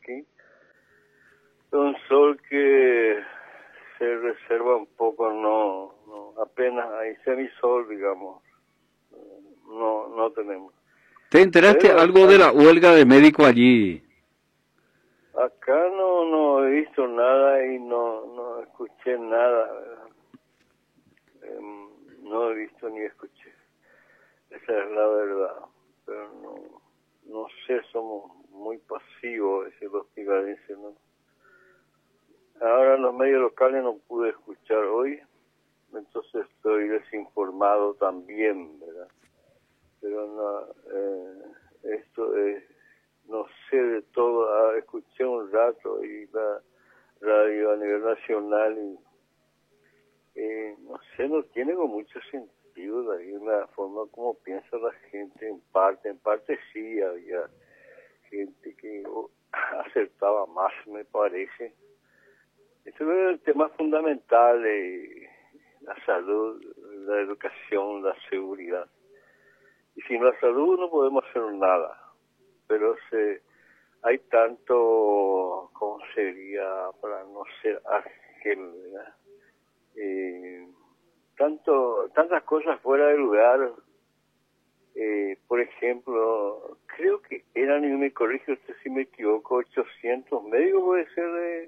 aquí. Un sol que se reserva un poco, no apenas hay semisol, digamos. No tenemos. ¿Te enteraste Pero algo de la huelga de médicos allí? acá no he visto nada y no escuché nada, ¿verdad? No he visto ni escuché. Esa es la verdad. Pero no sé, somos muy pasivos, ese los pigarenses, ¿no? Ahora en los medios locales no pude escuchar hoy, entonces estoy desinformado también, ¿verdad? Pero esto es, no sé de todo. Escuché un rato y la radio a nivel nacional y no sé, no tiene con mucho sentido la forma como piensa la gente. En parte sí había gente que acertaba más, me parece. Eso es el tema fundamental de la salud, la educación, la seguridad. Y sin la salud no podemos hacer nada. Pero hay tanto, ¿cómo sería? Para no ser ángel, ¿verdad? Tantas cosas fuera de lugar. Por ejemplo, creo que eran, y me corrige usted si me equivoco, 800 médicos, puede ser,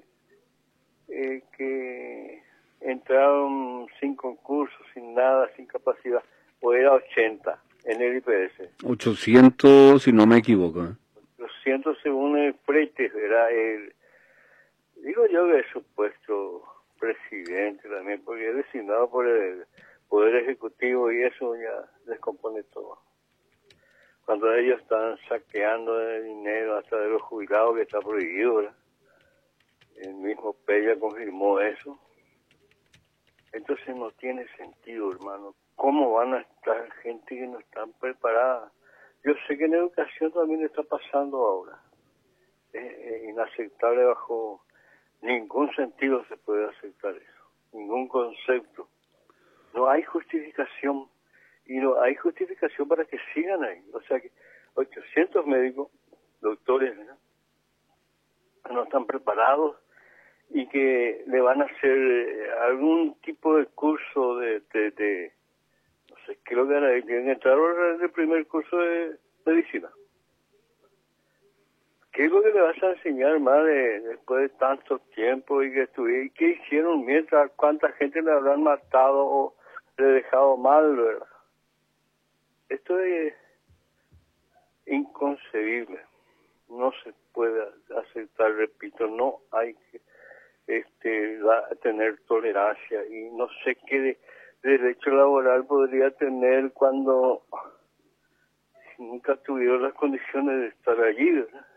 que entraron sin concurso, sin nada, sin capacidad, o era 80 en el IPS. 800, si no me equivoco. 800 según el Freites, era digo yo que el supuesto presidente también, porque es designado por el Poder Ejecutivo y eso ya descompone todo. Cuando ellos están saqueando el dinero hasta de los jubilados, que está prohibido, ¿verdad? El mismo Pella confirmó eso. Entonces no tiene sentido, hermano. ¿Cómo van a estar gente que no están preparada? Yo sé que en educación también está pasando ahora. Es inaceptable, bajo ningún sentido se puede aceptar eso. Ningún concepto. No hay justificación. Y no hay justificación para que sigan ahí. O sea que 800 médicos, doctores, ¿no? No están preparados y que le van a hacer algún tipo de curso de no sé, creo que ahora tienen que entrar en el primer curso de medicina. ¿Qué es lo que le vas a enseñar más después de tanto tiempo y que estuvieron? ¿Qué hicieron mientras? ¿Cuánta gente le habrán matado o le dejado mal, verdad? Esto es inconcebible. No se puede aceptar, repito, no hay que tener tolerancia, y no sé qué derecho laboral podría tener cuando nunca tuvieron las condiciones de estar allí, ¿verdad?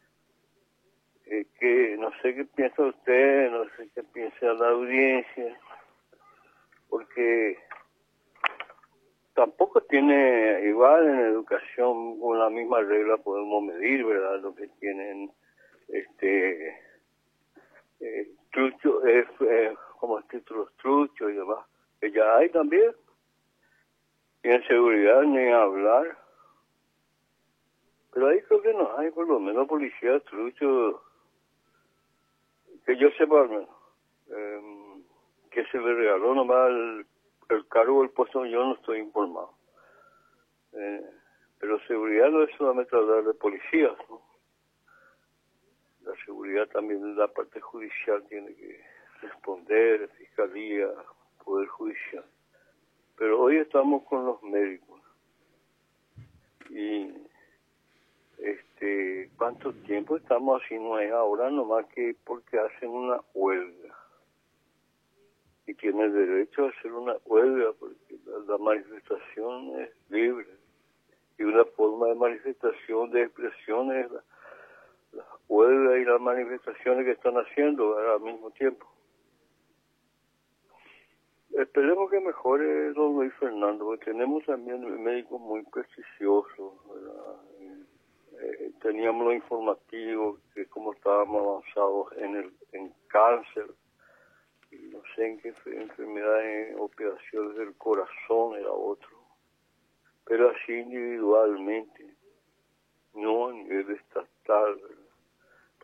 Que no sé qué piensa usted, no sé qué piensa la audiencia, porque tampoco tiene, igual en educación con la misma regla podemos medir, ¿verdad? Lo que tienen trucho, como títulos truchos y demás, que ya hay también. Y en seguridad ni hablar. Pero ahí creo que no hay, por lo menos, policía trucho, que yo sepa al menos, que se le regaló nomás el cargo del puesto. Yo no estoy informado. Pero seguridad no es solamente hablar de policías, ¿no? La seguridad también, la parte judicial tiene que responder, fiscalía, poder judicial. Pero hoy estamos con los médicos. Y ¿cuánto tiempo estamos así? No es ahora nomás que porque hacen una huelga. Y tienen derecho a hacer una huelga porque la manifestación es libre. Y una forma de manifestación, de expresión es la huelga y las manifestaciones que están haciendo al mismo tiempo. Esperemos que mejore don Luis Fernando, porque tenemos también médicos muy prestigiosos, ¿verdad? Teníamos lo informativo, que como estábamos avanzados en cáncer, y no sé en qué enfermedades, operaciones del corazón era otro, pero así individualmente, no a nivel estatal, ¿verdad?